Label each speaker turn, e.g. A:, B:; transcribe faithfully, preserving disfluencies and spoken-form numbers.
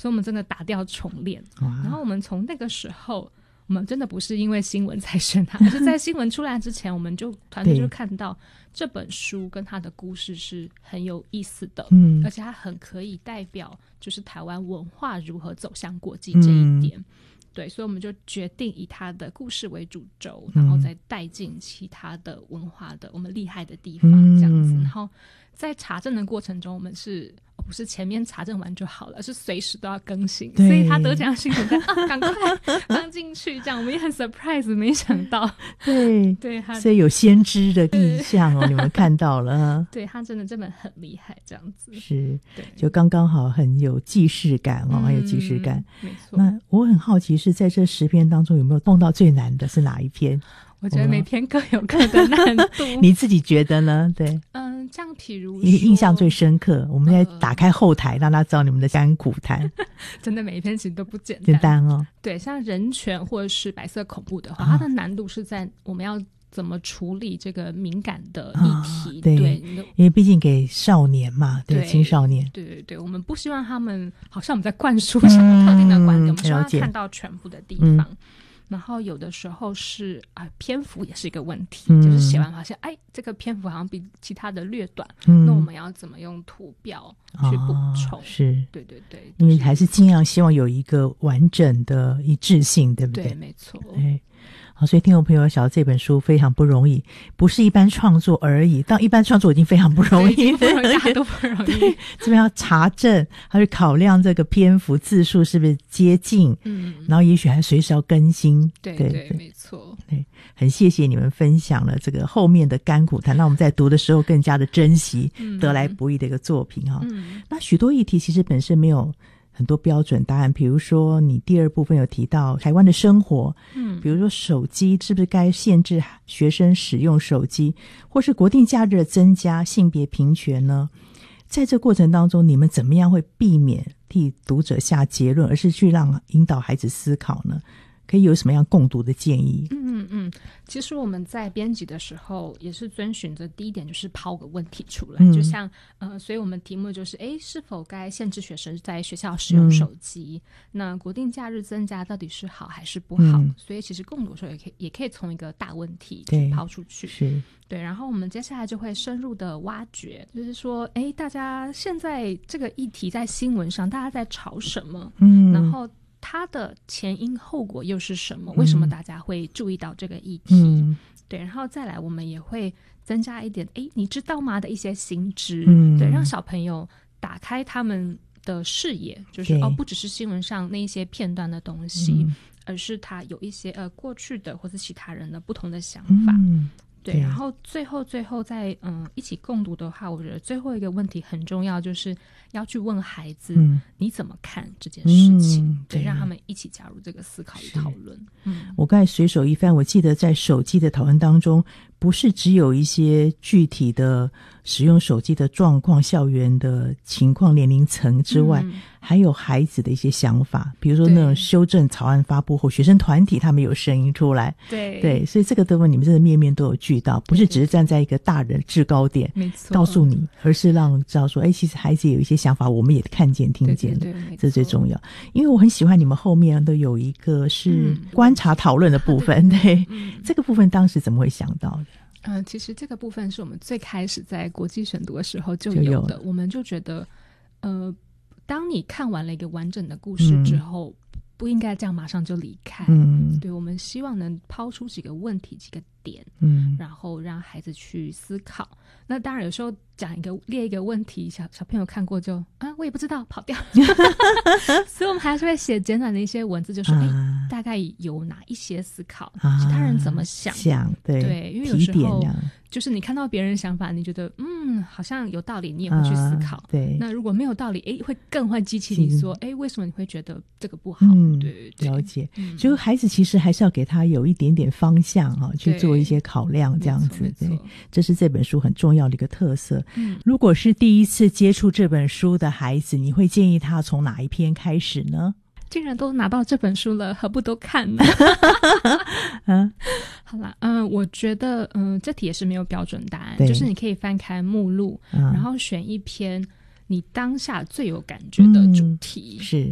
A: 所以我们真的打掉重练。然后我们从那个时候，我们真的不是因为新闻才选它，而是在新闻出来之前，我们就团队就看到这本书跟它的故事是很有意思的，嗯，而且它很可以代表就是台湾文化如何走向国际这一点。嗯，对，所以我们就决定以他的故事为主轴，然后再带进其他的文化的我们厉害的地方这样子。然后在查证的过程中，我们是不是前面查证完就好了，是随时都要更新，所以他得奖新闻啊，赶快放进去，这样我们也很 surprise， 没想到，
B: 对
A: 对，
B: 所以有先知的意象哦，你们看到了，对，
A: 他真的真的很厉害，这样子
B: 是，对，就刚刚好，很有既视感哦，很有既视感，
A: 没错。
B: 那我很好奇，是在这十篇当中有没有碰到最难的是哪一篇？
A: 我觉得每篇各有各的难度。
B: 你自己觉得呢？对，
A: 嗯，这样譬如说
B: 你印象最深刻，我们再打开后台，呃、让他知道你们的甘苦谈。
A: 真的每一篇其实都不简单，
B: 简单哦。
A: 对，像人权或者是白色恐怖的话，啊、它的难度是在我们要怎么处理这个敏感的议题。啊、
B: 对，
A: 对，
B: 因为毕竟给少年嘛，对，对青少年。
A: 对对对，我们不希望他们好像我们在灌输什么特定的观点，嗯、我们希望他看到全部的地方。嗯，然后有的时候是啊、呃，篇幅也是一个问题，嗯、就是写完发现，哎，这个篇幅好像比其他的略短，嗯、那我们要怎么用图表去补充？哦、
B: 是，
A: 对对对，
B: 因为还是尽量希望有一个完整的一致性，对不对？
A: 对，没错。
B: 对。好，所以听众朋友晓得这本书非常不容易，不是一般创作而已，当一般创作已经非常不容易，
A: 不容易，大家都不容易。
B: 这边要查证，还去考量这个篇幅字数是不是接近，嗯，然后也许还随时要更新，
A: 对 对, 对, 对，没错。
B: 对，很谢谢你们分享了这个后面的甘苦谈，让我们在读的时候更加的珍惜得来不易的一个作品哈。嗯，那许多议题其实本身没有很多标准答案，比如说你第二部分有提到台湾的生活，嗯，比如说手机是不是该限制学生使用手机，或是国定假日的增加性别平权呢？在这过程当中，你们怎么样会避免替读者下结论，而是去让引导孩子思考呢？可以有什么样共读的建议？
A: 嗯嗯，其实我们在编辑的时候也是遵循着第一点，就是抛个问题出来，嗯、就像呃，所以我们题目就是，哎，是否该限制学生在学校使用手机？嗯、那国定假日增加到底是好还是不好？嗯、所以其实共读的时候也可以也可以从一个大问题去抛出去，
B: 是
A: 对。然后我们接下来就会深入的挖掘，就是说，哎，大家现在这个议题在新闻上，大家在吵什么？嗯，然后它的前因后果又是什么？为什么大家会注意到这个议题？嗯、对，然后再来我们也会增加一点诶你知道吗的一些新知，嗯、对，让小朋友打开他们的视野，就是哦，不只是新闻上那一些片段的东西，嗯、而是他有一些呃过去的或是其他人的不同的想法。嗯对，然后最后最后再嗯一起共读的话，我觉得最后一个问题很重要，就是要去问孩子，嗯、你怎么看这件事情？嗯、对，对，让他们一起加入这个思考与讨论。嗯，
B: 我刚才随手一翻，我记得在手机的讨论当中，不是只有一些具体的使用手机的状况、校园的情况、年龄层之外，嗯、还有孩子的一些想法，比如说那种修正草案发布后，学生团体他们有声音出来。
A: 对
B: 对，所以这个部分你们真的面面都有俱到，不是只是站在一个大人制高点告诉你，而是让知道说，哎，其实孩子有一些想法，我们也看见听见了，
A: 对对对，
B: 这最重要。因为我很喜欢你们后面都有一个是观察讨论的部分，嗯、对，对嗯、这个部分当时怎么会想到的？
A: 嗯、呃，其实这个部分是我们最开始在国际选读的时候就有的，有我们就觉得，呃，当你看完了一个完整的故事之后，嗯、不应该这样马上就离开。嗯，对，我们希望能抛出几个问题、几个点，嗯，然后让孩子去思考。那当然，有时候讲一个列一个问题，小小朋友看过就啊，我也不知道，跑掉。所以我们还是会写简短的一些文字，就说哎、啊，大概有哪一些思考，啊、其他人怎么想？
B: 想对
A: 对，因为有时候就是你看到别人想法，你觉得嗯好像有道理，你也会去思考。啊、对，那如果没有道理，哎，会更会激起你说，哎，为什么你会觉得这个不好？嗯、对对，
B: 了解。嗯、所以孩子其实还是要给他有一点点方向啊，去做一些考量，这样子。对，这是这本书很重要的一个特色。嗯，如果是第一次接触这本书的孩子，你会建议他从哪一篇开始呢？
A: 既然都拿到这本书了，何不都看呢？嗯，好啦，嗯，我觉得，嗯，这题也是没有标准答案，就是你可以翻开目录，嗯、然后选一篇你当下最有感觉的主题，
B: 嗯、是。